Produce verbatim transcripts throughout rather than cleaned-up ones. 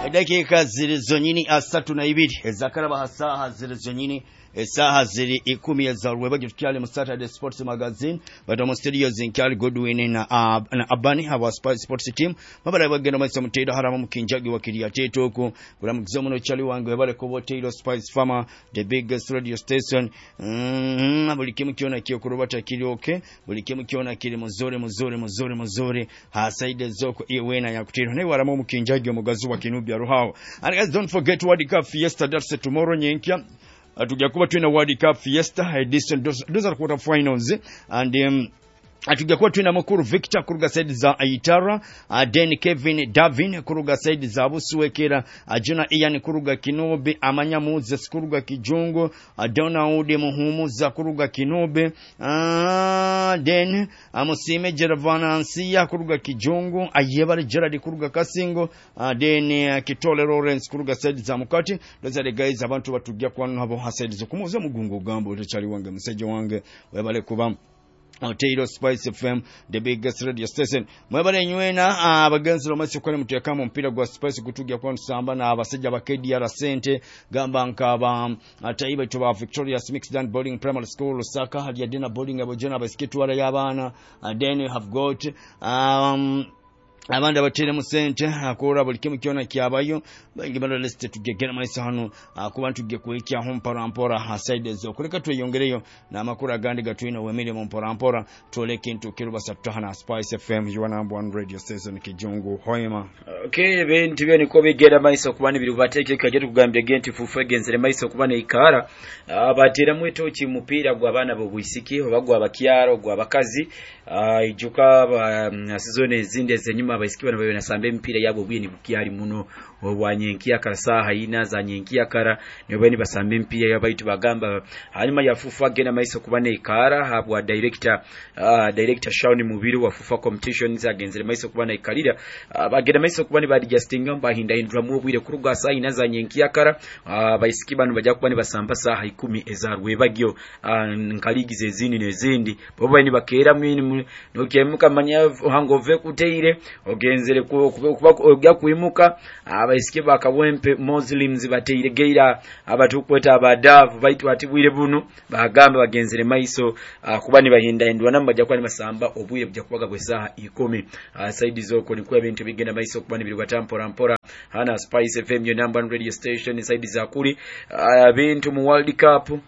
dakika ziri zonyini asatu na ibiri ezakaraba hasaha ziri zonyini esaha ziri ikumi ezarwe bagyo tukyale mu Saturday Sports Magazine but mu studios Zinkali Godwin na uh, na Abani have sports team mabara bagenda mu mutero harama mukinjagi wakiri atetoko bulamukizo muno chali wange bale ko Botero Spice Farmer the biggest radio station mm buli kimu kiona kiyo kurubata kiri okay buli kimu kiona kiri muzore muzore muzore muzore ha side zoko iwena ya kutero ne warama mukinjagi omugazi wa Kinubya Ruhao and guys don't forget World Cup Fiesta that's tomorrow nyenkya Atuja kuba tuina World Cup Fiesta edition those, those are quarter finals and um, atuja kuba tuina Mukuru Victor kuruga side za Aitara uh, then Kevin Davin kuruga side za Busuwekera uh, Juna Ian kuruga Kinobe Amanya Moses kuruga Kijongo uh, Dona Ude Muhumuza kuruga Kinobe uh, then Amusime Jeravana Ansia kuruga Kijongo Ayebare Gerard kuruga Kasingo uh, then uh, Kitole Lawrence kuruga side za Mukati those are the guys abantu batujja kwano habo haside zo kumuza mugungo gambo tachali wange museje wange webale kuba Taylor Spice F M the biggest radio station mwebale nywena abagenzi lomasi kwale muteka mu mpira gwa Spice kutugya kwa nsamba na abasajja ba K D R Sente gamba nkaba ataiba tuba Victorious Mixed and Boarding Primary School Lusaka hali adina boarding abojana basikitwala yabana and then we have got um abanda batire mu sente akora buli kimu kyona kyabayo bangi balo list tugegera maisa hano kubantu tugye kuikya hompara mpora haside zo kuleka tuyongereyo na makura gandi gatwino wemile mu mpora mpora toleke into kirubasa tutahana Spice F M you number one radio station Kijongo Hoima okay bintu byo niko bigera maisa kubani biri bateke kaje tugambye genti fufu egenzere maisa kubana ikara abatira mweto ki mupira gwa bana bo bwisiki bagwa abakyaro gwa bakazi ijuka asizone zinde zenyuma abaisiki bana bayo nasambe mpira yabo bwini bukiyari muno wanyenkia karasaha ina za nyenkia kara niyo basambe mpira yabaitu bagamba hanyuma ya fufu agena maisa kubane ikara habwa director uh, director Shauni Mubiri wa fufu competitions agenzere maisa kubana ikarira uh, bagena maisa kubane badi justinga mbahinda indra mubwire kuruga saa ina za nyenkia kara uh, baisiki bana bajya kubane basamba saha ikumi ezarwe bagyo uh, nkaligize zini nezindi bobo ni bakera mwini no kemuka manya hangove kuteire ogenzere kuba ogya kuimuka abaisike bakabwempe Muslims bateire geira abatukweta abadavu baitu atibwire bunu bagamba bagenzere maiso uh, kubani bahinda endwa namba jya kwani masamba obuye bya kubaga kwesaha ikumi uh, side zoko ni kwa ebintu bigenda maiso kubani biri batampora mpora hana Spice F M your number one radio station side za kuri uh, bintu mu World Cup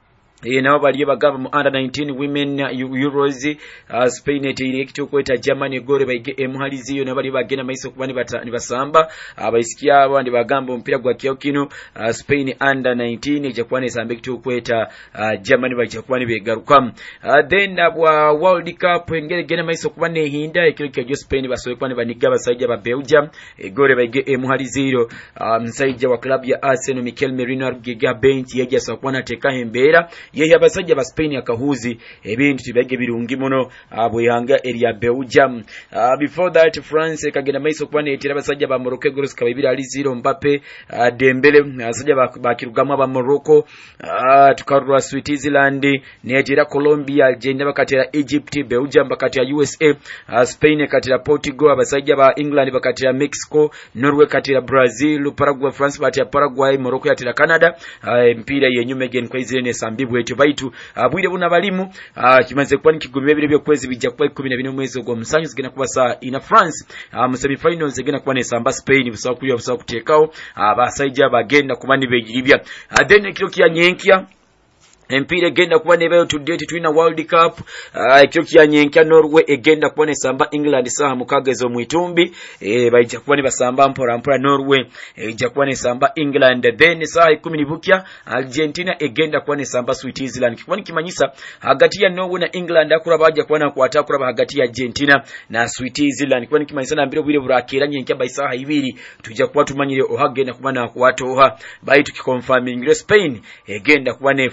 E nao baliye bagaba mu under nineteen women uh, Euros uh, Spain etire ekito kweta Germany gore baige emuhaliziyo nabali bagena maiso kubani batani basamba abaisikia abandi bagamba ompira gwa kiyo kino uh, Spain under nineteen ejakwane sambe ekito kweta uh, Germany bajakwane begarukam uh, then abwa uh, World Cup engere gena maiso kubane hinda ekiro kya Spain basoye kwane baniga basajja ba Belgium e gore baige emuhaliziyo uh, msajja wa club ya Arsenal Mikel Merino argiga bench yeja sakwana teka hembera ye abasajja ba Spain akahuzi ebintu tibage birungi muno abo yanga area Belgium uh, before that France kagenda maiso kwane etira abasajja ba Morocco goals kabibira ali zero Mbappe uh, Dembele abasajja bakirugama ba Morocco uh, tukarwa Switzerland netira Colombia Algeria bakatira Egypt Belgium bakatira U S A uh, Spain katira Portugal abasajja ba England bakatira Mexico Norway katira Brazil Paraguay France batira Paraguay Morocco yatira Canada uh, mpira yenyume gen kwa izene sambibwe baitu abwire buna balimu kimaze kuba nikigumye bire byo kwezi bijja kuba kumi na bine mwezi gwa musanyu zigena kuba saa ina France mu semi finals zigena kuba ne samba Spain busawa kuya busawa kutekao abasajja bagenda kubani begiribya then kilo kya nyenkia empire genda kuba nebayo to date twina World Cup uh, ekyo kyanyenka Norway egenda kuba ne samba England saha mukagezo mwitumbi e baija kuba ne basamba mpora mpora Norway eja kuba ne samba England then saha ikumi nibukya Argentina egenda kuba ne samba Switzerland kibani kimanyisa hagati ya Norway na England akura baja kuba na kuata akura hagati ya Argentina na Switzerland kibani kimanyisa na mbiro bwire burakera nyenka baisaha ibiri tujja kuba tumanyire ohagenda kuba na kuata oha bayi tukiconfirming Spain egenda kuba ne fafa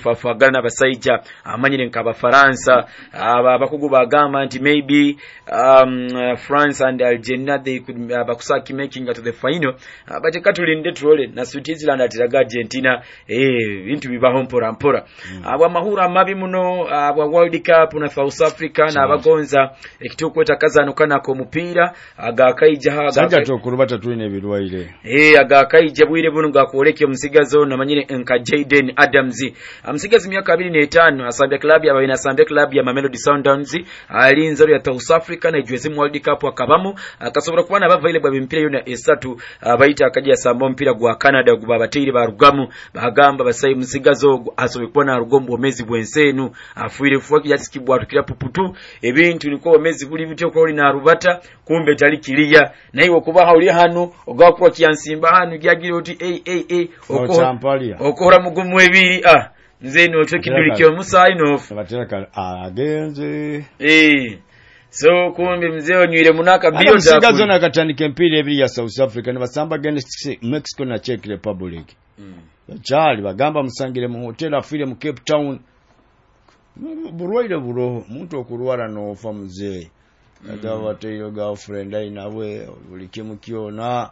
kwagala n'abasajja amanyire nkaba Faransa aba bakugu bagamba nti maybe um, uh, France and Algeria they could uh, bakusaki making it to the final uh, but katulinde trole na Switzerland atiraga Argentina eh bintu bibaho mpora mpora mm. aba mahura mabi muno aba World Cup na South Africa na abagonza ekitukweta kazano kana ko mupira agakaija haga sanja tokurubata tuine birwaire eh agakaija bwire bunu gakoleke musigazo na manyire nka Jaden Adams amsigazi myaka abiri na etaano asambia club ya bina asambia club ya Mamelodi Sundowns alinzo ya South Africa na J S M World Cup akabamo akasobora kubana bavailable bempira yona esatu abaita akajya sambo mpira gwa Canada gubabatiri barugamu bagamba basayi musigazo asobe kubona rugombo mezi bwensenu afuire fuaki yatikibwa tukira puputu ebintu niko mezi buli bityo ko na rubata kumbe tali kiliya naiwo kuba hauli hano ogakwa kyansimba hano gyagire oti eh eh eh okora okora mugumu ebiri ah nzeno otekidulike omusayi no batera agenze eh so kumbe mzee onywire munaka bio da msigazo na katandike mpira ebiri ya South Africa ne basamba against Mexico na Czech Republic mm. Chali bagamba musangire mu hotel afire mu Cape Town burwaire buro muntu okurwara no fa mzee ata mm. Wateyo girlfriend ai nawe ulikimu kiona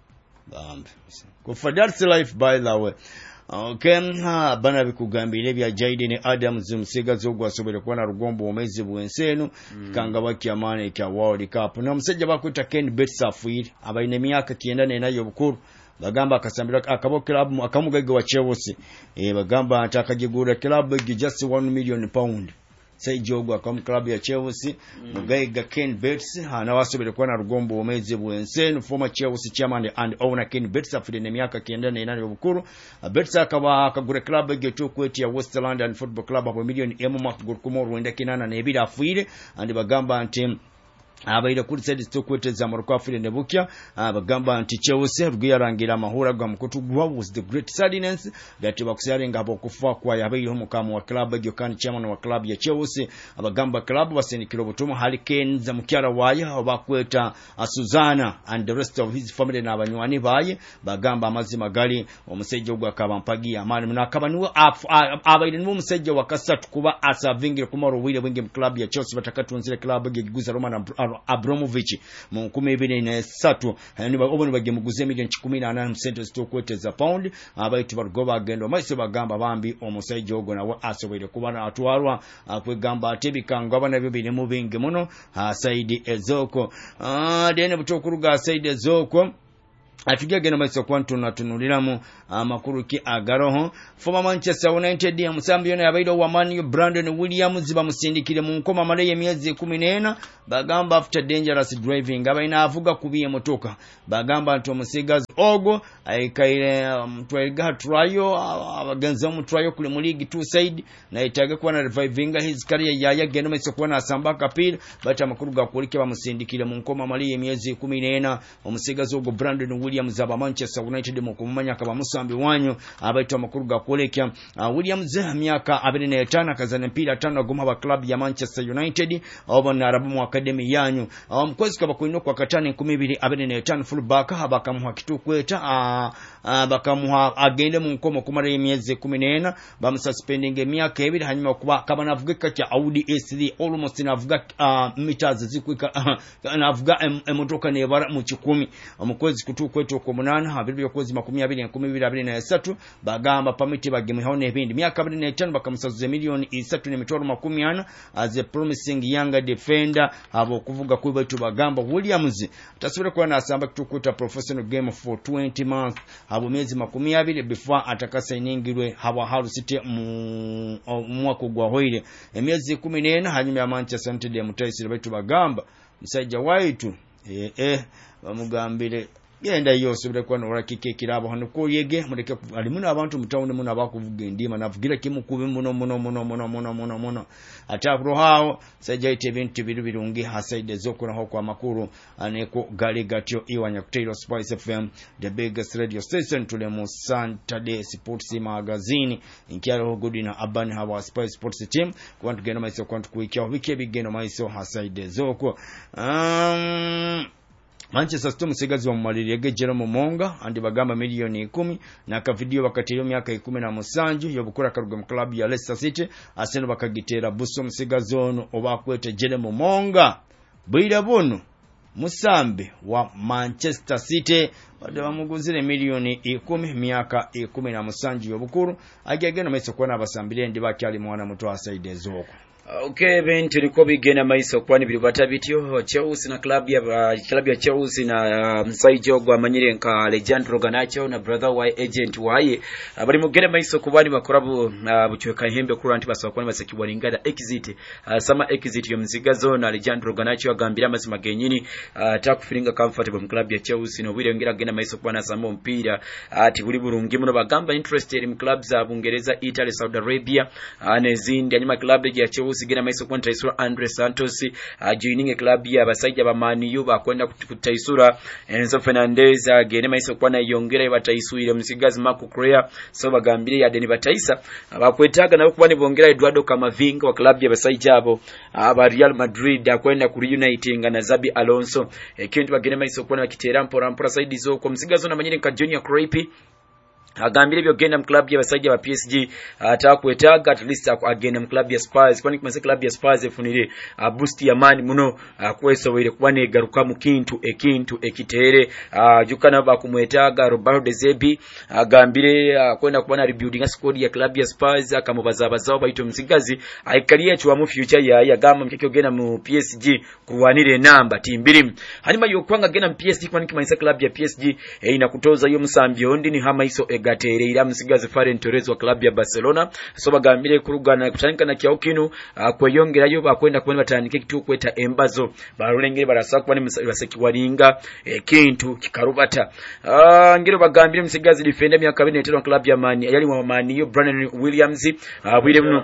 bambe ko for that's life by the way. Okay, ha bana bikugambire bya Jaden Adams musigazo gwasobere kuba na rugombo omezi bwensenu mm. kanga bakyamane kya World Cup na musajja bakwita Ken Betsafwire abaine myaka kyenda nayo bukuru bagamba akasambira akabo club akamugage wa Chelsea eh bagamba atakajigura club just one million pound sai jogo akam club ya Chelsea mm. mugaiga Ken Betts hana wasobere kuba na rugombo omezi bwensenu former Chelsea chairman and owner Ken Betts afide ne myaka kyenda nayo bukuru Betts akaba akagura club geto kweti ya West London Football Club abo million emu makugurkumo rwenda kinana ne ebira afuire and bagamba anti abaira kuri side stokwete za Morocco afire ne bukya bagamba anti Chelsea rwiyarangira amahura gwa mukutu gwa was the great sadness that bakusarenga abo kufa kwa yabaire mu kamu wa club gyo kan chairman wa club ya Chelsea abagamba club basendikiro butomo Hurricanes za mukyara waye abakweta Suzana and the rest of his family na abanywani baye bagamba amazima gali omusejja ogwa kabampagi amani munakabaniwe abaire mu musejja wakasatu kuba asavingire kumaro wile wenge mu club ya Chelsea batakatunzire club giguza Roman Abramovich mu nkumi ibiri na tatu hani obone bagemuguze million kumi na nane cents stokweteza pound abayitu barugoba agendo maise bagamba bambi omusajja ogo nawe asobere kubana atwarwa akwegamba atebikanga abana byo bine mu bingi muno Saidi Ezoko ah dene butokuruga Saidi Ezoko atugegena maiso kwantu natunuliramu amakuru ki agaroho former Manchester United ya musambi yona yabaido wa Man U Brandon Williams bamusindikire mu nkoma male y'emyezi kumi n'ena bagamba after dangerous driving abaina avuga kubiye motoka bagamba nto musigazi ogo ayikaire mtwega um, trial abaganza mu trial kule mu league two side na itage kuwa na reviving his career yaya genda maiso kuwa na sambaka pili bata amakuru gakulike bamusindikire mu nkoma male y'emyezi kumi n'ena omusigazi ogo Brandon Williams aba Manchester United mu kumanya kaba musambi wanyu abaitwa makuru gakolekya uh, Williams myaka abiri na tano kazana mpira tano goma ba club ya Manchester United obo na arabu mu academy yanyu mkozi um, kaba kuino kwa katani kumi ibiri abiri na tano fullback abakamuha kitukweta uh, uh, bakamuha agende mu nkomo kumara y'emyezi kumi n'ena bamususpending emyaka ebiri hanyuma kuba kaba navugeka kya Audi A three almost navuga uh, meters zikwika uh, navuga emotoka ne bara mu kikumi omukozi kutukweto ko munana abiri byokozi makumi abiri na kumi abiri na tatu bagamba pamiti bageme hone ebindi myaka abiri na tano bakamusazuze milioni isatu ne mitwaro makumi ana as a promising younger defender abo kuvuga kuba tu bagamba Williams tasubira kwa na asamba kutukuta professional game for twenty months abo mezi makumi abiri before atakasa iningirwe hawa haru city mu mwako gwa hoire emyezi kumi n'ena hanyuma ya Manchester United mutaisire baitu bagamba musajja waitu eh eh bamugambire genda yose brekwa no rakike kirabo hano ko yege mureke ali muno abantu mutawune muno abakuvuga indima navugira kimukubi muno muno muno muno muno muno muno atakro hao sajja ite bintu biru birungi hasaide zokora ho kwa makuru aneko gale gatyo iwanya kutero Spice F M the biggest radio station tule mu Saturday Sports magazine inkiaro godina abani hawa Spice Sports team kwantu gena maiso kwantu kuikia wiki bigeno maiso hasaide zoko um Manchester City musigazi wa mumaliri ge Jerome Monga andi bagamba milioni kumi na ka video bakati yo myaka kumi na musanju yo bukura karuga mu club ya Leicester City Arsenal bakagitera buso musigazi ono obakwete Jerome Monga bwira bono musambe wa Manchester City bade bamuguzire milioni kumi myaka kumi na musanju yo bukuru agegena maiso kwana abasambire ndi bakyali mwana muto asaide zoko. Okay, ben tuliko bigena maiso kwani bilibata bityo Chelsea na club ya uh, club ya Chelsea na uh, Msaijo gwa manyire nka Alejandro Garnacho na brother wa agent waye uh, bali mugena maiso kubani bakorabu uh, buchweka hembe kuranti basaba kwani basekibwa lingada exit uh, sama exit yo mzigazo na Alejandro Garnacho agambira mazima genyini uh, takufiringa comfortable mu club ya Chelsea no bwire ngira gena maiso kwana samo mpira ati uh, buli burungi muno bagamba interested in clubs za Bungereza, Italy, Saudi Arabia uh, nezindi anyuma club ya Chelsea sigena maiso kwanta isura Andre Santos ajoininge uh, club ya basajja ba Man U bakwenda kutaisura Enzo Fernandez agene maiso kwana yongera bataisuire musigazi Marco Correa so bagambire ya deni bataisa bakwetaga nabo kubani bongera Eduardo Camavinga wa club ya basajja abo aba Real Madrid akwenda ku reuniting na Xabi Alonso ekintu bagene maiso kwana kitera mpora mpora saidi zo ko musigazo na manyine ka Junior Creepy agambire byo genda mu club ya basajja ba P S G atakwetaga at least agenda mu club ya Spurs kwani kumase club ya Spurs efunire uh, boost ya mani muno akwesobere uh, kubane garuka mu kintu ekintu ekitere uh, jukana ba kumwetaga Roberto De Zerbi agambire uh, kwenda kubana rebuilding squad ya club ya Spurs akamubaza bazao baito msigazi aikaliye chwa mu future ya yagamba mkeke genda mu P S G kuwanire namba timbiri hanyuma yokwanga genda mu P S G kwani kumase club ya P S G eh, inakutoza yo musambyo ndi ni hama iso gaterera musigazi Ferran Torres wa club ya Barcelona so bagambire kurugana kutanika na Kiaukinu uh, kweyongera yo bakwenda kubona batandike kitu kweta embazo barulengere barasa kubani baseki waringa e, kintu kikarubata uh, ngiro bagambire musigazi defender myaka kabiri netero club ya Mani yali wa Mani yo Brandon Williams uh, bwire muno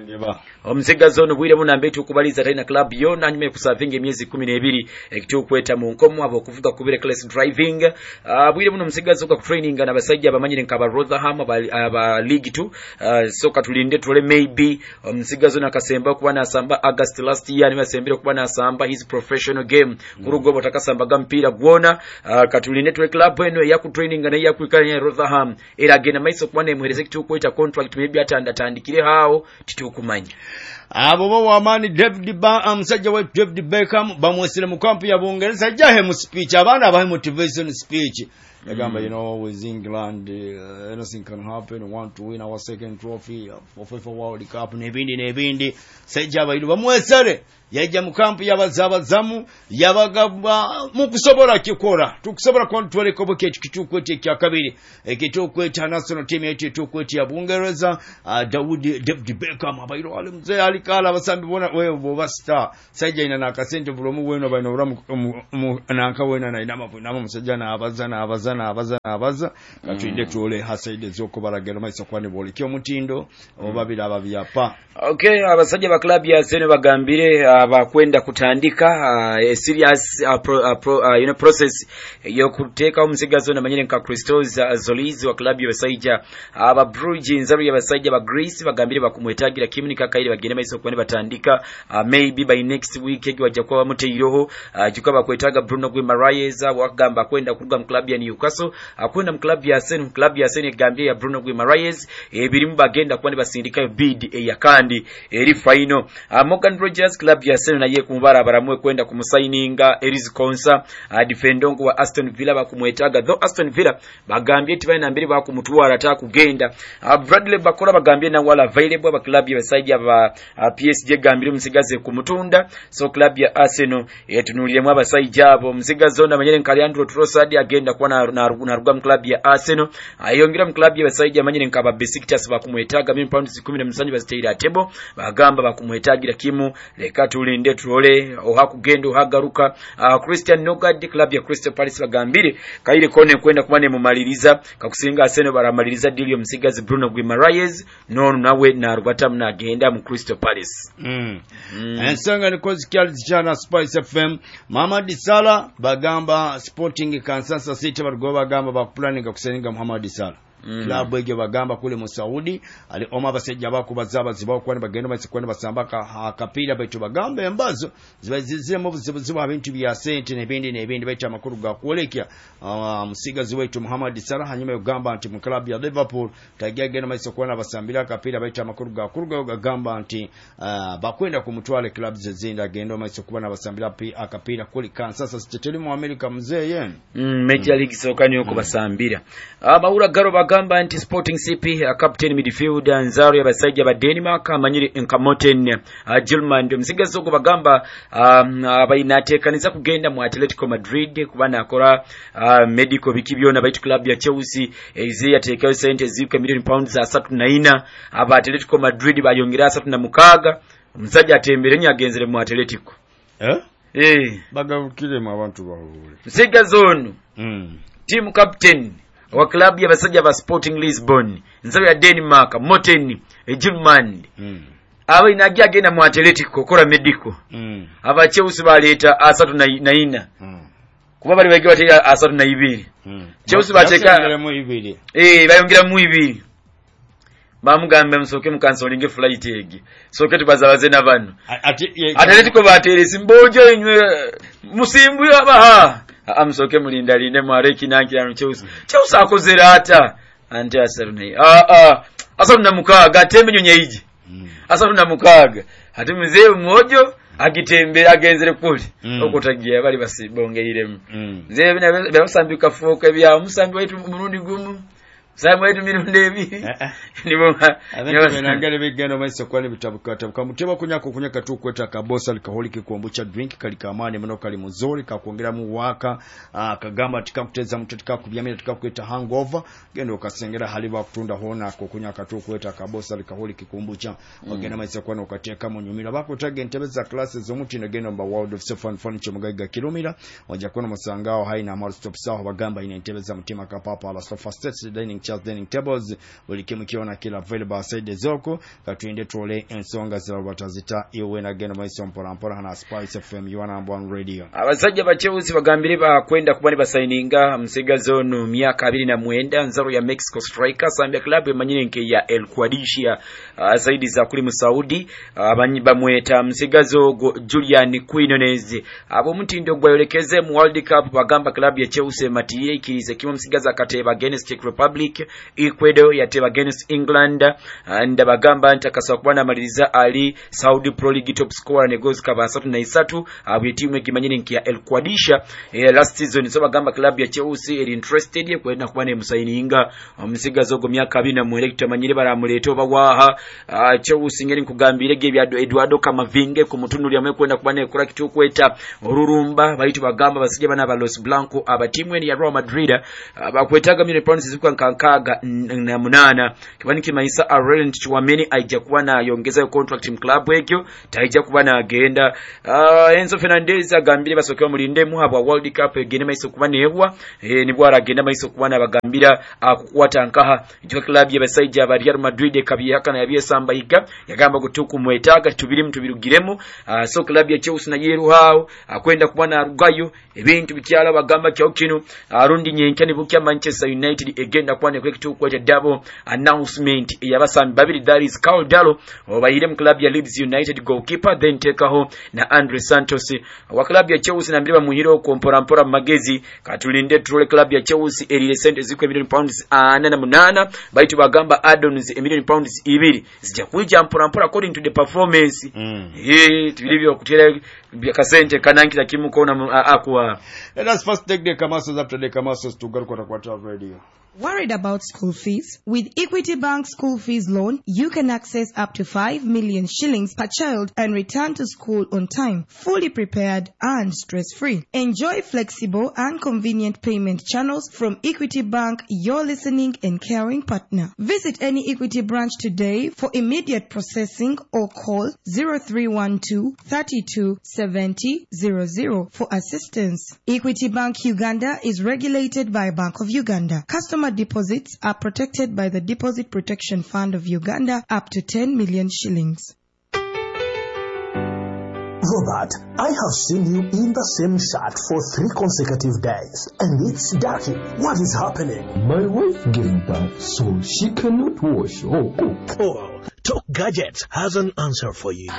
omusigazi ono bwire muno ambetu kubaliza tena club yo nanyime kusavinge miezi kumi na ebiri e, kitu kweta mu nkomo abo kuvuga kubire class driving uh, bwire muno musigazi uka training na basajja bamanyire nkaba Rotherham aba, aba league two uh, so katulinde tole maybe omusigazo um, nakasemba kuba na samba August last year ni basembere kuba na samba his professional game mm. kurugo botakasamba gampira gwona uh, katulinde tole club eno ya ku training na ya kwikanya Rotherham era gena maiso kuba ne muhereze kitu kweta contract maybe atanda tandikire hao titukumanya abo bo wamani David Ba amsajja wa David Beckham bamwesire mu kampu ya Bungereza jahe mu speech abana abahe motivation speech Agamba, mm. you know, with England, uh, anything can happen. We want to win our second trophy uh, for FIFA World Cup. Nebindi, nebindi. Sejaba ilu bamwesere. Yaja mu kampu y'abazabazamu yabagaba mu kusobora kikora. Tukusobora kontwale kobo ketu kitukwete kya kabiri. Ekitukwete national team yetu tukwete ya Bungereza. Uh, Daudi David Beckham abayiro ali mzee alikala abasambi bona wewe boba star. Sejja ina nakasente bulomu weno bayino uramu nanka wena na inama inama musajja na abaza na abaza na abaza na abaza katuinde tole hasaide zoko baragera maiso kwani boli kyo mutindo obabira ababyapa. Okay, abasajja ba club ya Arsenal bagambire abakwenda kutandika uh, a serious uh, pro, uh, pro, uh, you know process yo kuteka umusigazo na manyene nka Christos uh, Zolizi wa club ya basajja aba uh, Bruges nzaru ya basajja ba Greece bagambire bakumwetagira kimuni kakaire bagene maiso kwani batandika uh, maybe by next week egi wajja kwa muteiroho uh, juka bakwetaga Bruno Guimaraes wakagamba kwenda kuruga mu club ya Newcastle akwenda mu club ya Arsenal club ya Arsenal gambye ya Bruno Guimaraes ebirimu bagenda kwani basindika bid e yakandi eri final uh, Morgan Rogers club ya Arsenal naye kumubara baramwe kwenda kumusigninga Eris Konsa uh, defendongo wa Aston Villa bakumwetaga though Aston Villa bagambye tibaye na mbere bakumutwara ta kugenda uh, Bradley Bakora bagambye na wala available ba club ya side ya ba uh, P S G gambire musigaze kumutunda so club ya Arsenal yetunulire mwa baside abo musigazo na manyene Leandro Trossard agenda kwa na na ruga mu club ya Arsenal ayongira mu club ya baside ya manyene nkaba Besiktas bakumwetaga million pounds kumi na musanju bazitira tebo bagamba bakumwetagira kimu leka tulinde tuole ohakugenda ohagaruka uh, Christian Nogard club ya Crystal Palace bagambire kaire kone kwenda kubane mu maliriza kakusinga Arsenal baramaliriza deal yo musigazi Bruno Guimaraes nonu nawe na rubatamu na agenda mu Crystal Palace mm. mm. ensanga ni kozi kyali chana Spice F M Mohamed Salah bagamba Sporting Kansas City bargo bagamba bakuplanning kuseninga Mohamed Salah mm. club ege bagamba kule mu Saudi ali oma basejja bakubaza abaziba kwani bagenda bazikwani basambaka akapira baitu bagamba embazo zibazizemo buzibu abintu bya sente nebindi nebindi baita amakuru ga kwolekya uh, musigazi wetu Muhammad Salah hanyuma yogamba anti mu club ya Liverpool tagenda maiso kwana basambira akapira baita amakuru ga kuruga gagamba anti uh, bakwenda kumutwale club zezinda agenda maiso kubana basambira akapira kuli Kansas City mu America mzee yen mm, Major League Soccer niyo kubasambira abawura uh, garo bagamba anti Sporting C P uh, captain midfielder Nzaro yabasajja ba Denmark amanyire Nkamoten uh, Gilman ndio msigazi soko bagamba um, abayinatekaniza kugenda mu Atletico Madrid kubana akora uh, medical bikibyona baitu club ya Chelsea eze yatekayo sente zika million pounds za three na nine aba Atletico Madrid bayongera three na mukaga omusajja atemberenya agenzere mu Atletico eh eh bagabukire mu abantu bahule msigazi ono mm. team captain wa club ya basajja ba Sporting Lisbon Nzaro ya Denmark Moten Gilman mm. aba inajja agenda mu Atletico kora medical mm. aba Chelsea baleta three na nine mm. kuba bali bagiye batera three na two mm. Chelsea bateka mu ibiri eh bayongera mu ibiri bamugambe msoke mukansolinge flight egi soke tubazabaze nabano Atletico batere simbojo inywe musimbu abaha amsoke mulinda linde mwareki nankirano Chelsea Chelsea akozera ata ante asarunai ah ah asaruna mukaga tembe nyonyeiji mm. asaruna mukaga ati mzee mmojo agitembera agenzere kuli mm. okutagiye bali basibongeiremu mm. nze byabasambika foka bya musambi wetu murundi gumu Samu wetu mirundi ebiri nibo abengere bigendo maiso kwali bitabukata kamuteba kunyako kunyaka tu kweta kabosa likaholiki kuombucha drink kalikamane muno kali muzuri kakuongera mu waka akagamba tikamuteza mutetika kubyamira tikakweta hangover gendo kasengera haliba kutunda hona ko kunyaka tu kweta kabosa likaholiki kuombucha ogenda maiso kwano okateka mu nyumira bako tage ntebeza classes zomutino gendo mba world of safe and furniture mugaga kilomira wajja kono musangao haina mal stop saho bagamba ine ntebeza mutima kapapa ala sofa state dining Charles dining tables bulikimu kiona kila available side zoko katuinde trole ensonga zira batazita iwe na gena maiso mpora mpora na Spice F M you number one radio abasajja ba Chelsea bagambire ba kwenda kubani basaininga msiga zonu myaka two na nine Nzaro ya Mexico striker Zambia club emanyire nke ya El Quadisha uh, zaidi za kuli mu Saudi abanyi uh, bamweta msiga zogo Julian Quinones abo mutindo gbayolekeze mu World Cup bagamba club ya Chelsea matiye ikirize kimwe msiga za kateba against Czech Republic Ecuador yateba against England and bagamba ntakasa kubana maliriza ali Saudi Pro League top scorer ne goals kaba three na three abwe timu ekimanyine nkia El Quadisha eh, last season so bagamba club ya Chelsea eri interested kwenda kubana emusayininga omusiga zogo myaka two na nine kitamanyire baramuleto bawaha uh, Chelsea ngeri kugambire ge bya Eduardo Camavinga ku mutunuli amwe kwenda kubana ekura kitu kweta orurumba baitu bagamba basije bana ba Los Blancos aba timu ya Real Madrid uh, bakwetaga million pounds zikuwa nkankaga na munana kibani kimaisa Aurelien Tchouameni aija kuba na yongeza contract mu club ekyo taija kuba na agenda uh, Enzo Fernandez agambire basokewa mulinde mu habwa World Cup egene maiso kuba nebwa eh, nibwo aragenda maiso kuba na bagambira akukwata nkaha ijwa club ya basaija ba Real Madrid kabiyaka na yabyesamba iga yagamba gutuku mwetaga tubiri mtubirugiremu uh, so club ya Chelsea na yeru hao akwenda kuba na rugayo ebintu bikyala bagamba kyo kino arundi nyenkani bukya Manchester United egenda kwa ne kwekitu kwa double announcement yabasambi babiri that is Carl Dalo obayire mu club ya Leeds United goalkeeper then take ho na Andre Santos wa club ya Chelsea na mbiba muhiro kompora mpora magezi katulinde trole club ya Chelsea elile sente ziko million pounds ana na munana baitu bagamba add-ons a million pounds ibiri zija kuja mpora mpora according to the performance mm. eh tulivyo kutera byakasente kanankira kimuko na akwa. Let us first take the commercials. After the commercials to go to Quarter Radio. Worried about school fees? With Equity Bank School Fees Loan, you can access up to five million shillings per child and return to school on time, fully prepared and stress-free. Enjoy flexible and convenient payment channels from Equity Bank, your listening and caring partner. Visit any Equity branch today for immediate processing or call zero three one two, three two seven zero zero zero for assistance. Equity Bank Uganda is regulated by Bank of Uganda. Customer deposits are protected by the Deposit Protection Fund of Uganda up to ten million shillings. Robert, I have seen you in the same shirt for three consecutive days, and it's dirty. What is happening? My wife gave birth, so she cannot wash or cook. Oh, Talk Gadgets has an answer for you.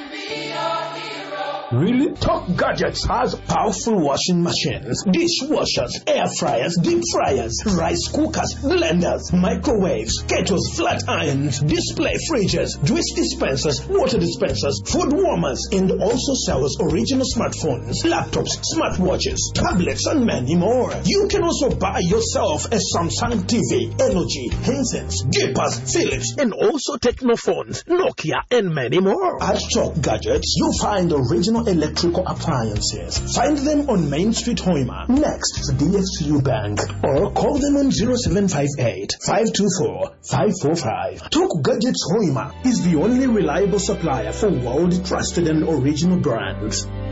Really? Talk Gadgets has powerful washing machines, dishwashers, air fryers, deep fryers, rice cookers, blenders, microwaves, kettles, flat irons, display fridges, juice dispensers, water dispensers, food warmers, and also sells original smartphones, laptops, smartwatches, tablets, and many more. You can also buy yourself a Samsung T V, L G, Hisense, Gippers, Philips, and also Technophones, Nokia, and many more. At Talk Gadgets, you'll find original electrical appliances. Find them on Main Street, Hoima, next to D F C U Bank, or call them on zero seven five eight, five two four, five four five. Talk Gadgets Hoima is the only reliable supplier for world-trusted and original brands.